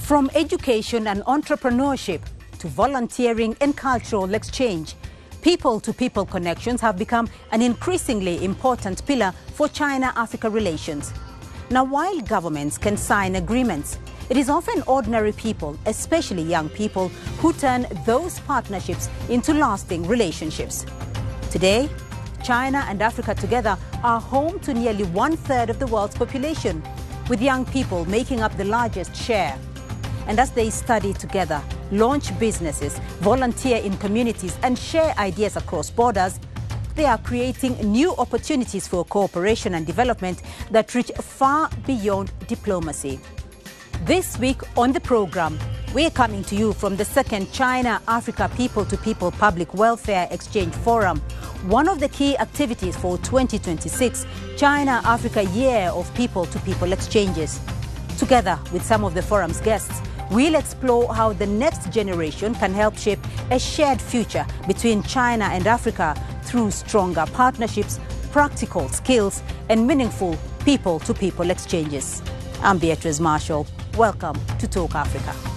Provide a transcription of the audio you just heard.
From education and entrepreneurship to volunteering and cultural exchange, people-to-people connections have become an increasingly important pillar for China-Africa relations. Now, while governments can sign agreements, it is often ordinary people, especially young people, who turn those partnerships into lasting relationships. Today, China and Africa together are home to nearly one-third of the world's population, with young people making up the largest share. And as they study together, launch businesses, volunteer in communities, and share ideas across borders, they are creating new opportunities for cooperation and development that reach far beyond diplomacy. This week on the program, we're coming to you from the second China-Africa People-to-People Public Welfare Exchange Forum, one of the key activities for 2026 China-Africa Year of People-to-People Exchanges. Together with some of the forum's guests, we'll explore how the next generation can help shape a shared future between China and Africa through stronger partnerships, practical skills, and meaningful people-to-people exchanges. I'm Beatrice Marshall. Welcome to Talk Africa.